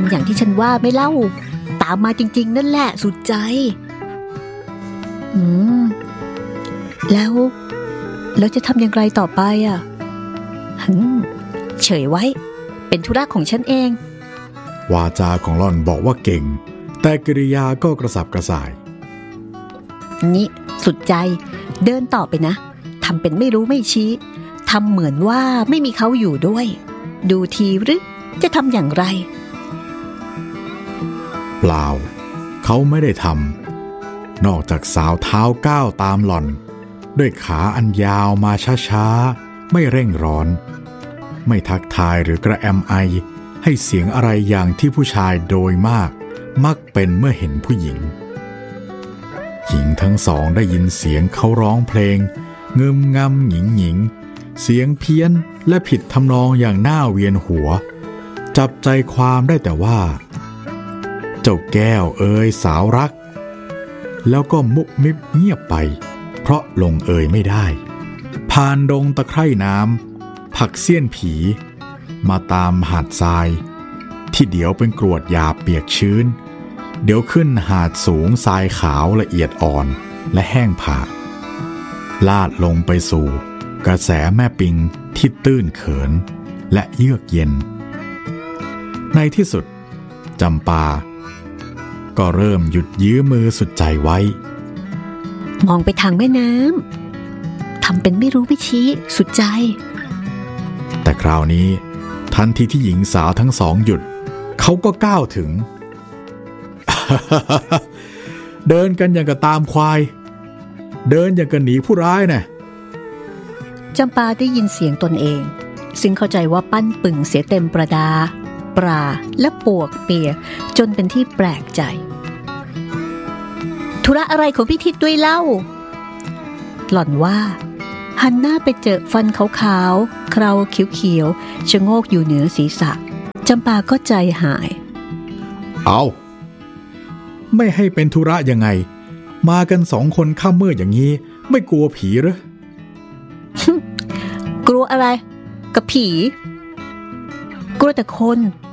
ำอย่างที่ฉันว่าไม่เล่าตามมาจริงๆนั่นแหละสุดใจแล้วจะทำอย่างไรต่อไปอ่ะเฉยไว้เป็นธุระของฉันเองวาจาของหล่อนบอกว่าเก่งแต่กิริยาก็กระสับกระส่ายนี่สุดใจเดินต่อไปนะทำเป็นไม่รู้ไม่ชี้ทำเหมือนว่าไม่มีเขาอยู่ด้วยดูทีหรือจะทำอย่างไรเปล่าเขาไม่ได้ทำนอกจากสาวเท้าก้าวตามหล่อนด้วยขาอันยาวมาช้าๆไม่เร่งร้อนไม่ทักทายหรือกระแอมไอให้เสียงอะไรอย่างที่ผู้ชายโดยมากมักเป็นเมื่อเห็นผู้หญิงหญิงทั้งสองได้ยินเสียงเขาร้องเพลงงึมงำหญิงเสียงเพี้ยนและผิดทำนองอย่างน่าเวียนหัวจับใจความได้แต่ว่าเจ้าแก้วเอ่ยสาวรักแล้วก็มุบมิบเงียบไปเพราะลงเอ่ยไม่ได้ผ่านดงตะไคร่น้ำผักเสี้ยนผีมาตามหาดทรายที่เดี๋ยวเป็นกรวดหยาบเปียกชื้นเดี๋ยวขึ้นหาดสูงทรายขาวละเอียดอ่อนและแห้งผากลาดลงไปสู่กระแสแม่ปิงที่ตื้นเขินและเยือกเย็นในที่สุดจำปาก็เริ่มหยุดยื้อมือสุดใจไว้มองไปทางแม่น้ำทำเป็นไม่รู้ไม่ชี้สุดใจแต่คราวนี้ทันทีที่หญิงสาวทั้งสองหยุดเขาก็ก้าวถึง เดินกันอย่างกับตามควายเดินอย่างกับหนีผู้ร้ายน่ะจำปาได้ยินเสียงตนเองซึ่งเข้าใจว่าปั้นปึ่งเสียเต็มประดาปราและปวกเปียจนเป็นที่แปลกใจธุระอะไรของพี่ทิดด้วยเล่าหล่อนว่าหันหน้าไปเจอฟันขาวๆเคราเขียวๆชะโงกอยู่เหนือศีรษะจำปาก็ใจหายเอาไม่ให้เป็นธุระยังไงมากันสองคนค่ำมืดอย่างนี้ไม่กลัวผีหรือกลัวอะไรกับผีกลัวแต่คน